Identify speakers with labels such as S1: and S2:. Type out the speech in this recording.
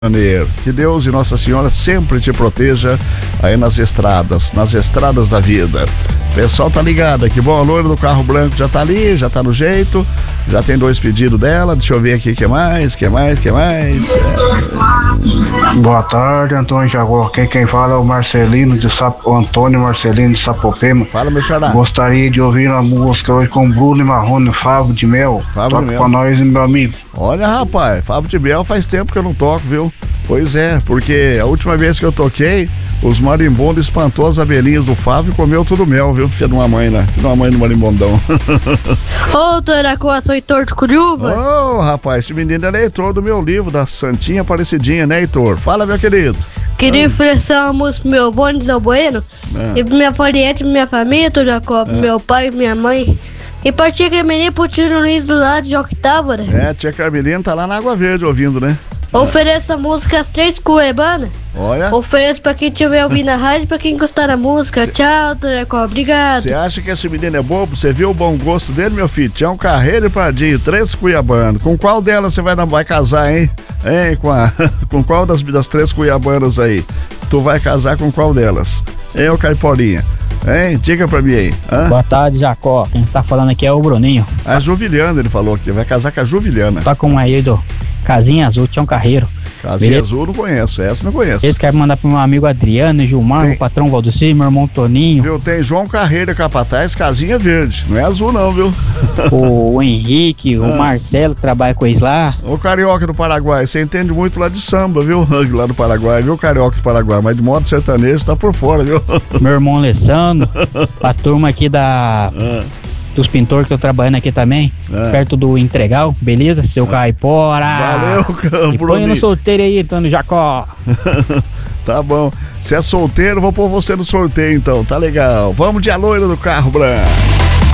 S1: Janeiro. Que Deus e Nossa Senhora sempre te proteja aí nas estradas da vida. O pessoal tá ligado aqui, bom, a loira do carro branco já tá ali, já tá no jeito, já tem 2 pedidos dela, deixa eu ver aqui, que mais?
S2: Boa tarde, Antônio Jagó. Quem fala é o Marcelino o Antônio Marcelino de Sapopema.
S1: Fala, meu xará.
S2: Gostaria de ouvir uma música hoje com Bruno e Marrone, Favo de Mel. Toca pra nós, meu amigo.
S1: Olha, rapaz, Favo de Mel faz tempo que eu não toco, viu? Pois é, porque a última vez que eu toquei, os marimbondos espantou as abelhinhas do Favo e comeu tudo mel, viu? Filho de uma mãe, né? Filho de uma mãe do marimbondão.
S3: Ô, Toracoa, sou Heitor de Curiúva.
S1: Ô, rapaz, esse menino é leitor do meu livro, da Santinha Aparecidinha, né, Heitor? Fala, meu querido.
S3: Queria oferecer uma música pro meu bônus ao Bueno e pra minha Foriete, pra minha família, Toracoa, pro meu pai e minha mãe. E pra tia Carmelina, pro tio Luiz do lado de Octávora.
S1: É, tia Carmelina tá lá na Água Verde ouvindo, né?
S3: Ofereço a música As Três Cuebanas.
S1: Olha.
S3: Ofereço pra quem estiver ouvindo a rádio e pra quem gostar da música. Tchau, Toracoa, obrigado.
S1: Você acha que esse menino é bobo? Você viu o bom gosto dele, meu filho? Tião Carreiro e Pardinho, 3 cuiabanos. Com qual delas você vai casar, hein? Hein? Com qual das 3 cuiabanas aí? Tu vai casar com qual delas? Hein, ô Caiporinha? Hein? Diga pra mim aí. Hã?
S4: Boa tarde, Jacó. Quem tá falando aqui é o Bruninho.
S1: A Juvilhana, ele falou que vai casar com a Juvilhana.
S4: Tá com aí do Casinha Azul, Tião Carreiro.
S1: Casinha Azul não conheço, essa não conheço.
S4: Esse quer mandar pro meu amigo Adriano, Gilmar, meu patrão Valdeci, meu irmão Toninho.
S1: Viu, tem João Carreiro Capataz, Casinha Verde. Não é azul não, viu?
S4: O Henrique, o Marcelo, que trabalha com eles lá.
S1: Ô Carioca do Paraguai, você entende muito lá de samba, viu? Lá do Paraguai, viu, Carioca do Paraguai? Mas de modo sertanejo tá por fora, viu?
S4: Meu irmão Alessandro, a turma aqui dos pintores que eu tô trabalhando aqui também, perto do Entregal, beleza? Seu Caipora.
S1: Valeu,
S4: Bruninho. Põe no sorteio aí, Antônio Jacó.
S1: Tá bom. Se é solteiro, vou pôr você no sorteio então, tá legal. Vamos de A Loira do Carro Branco.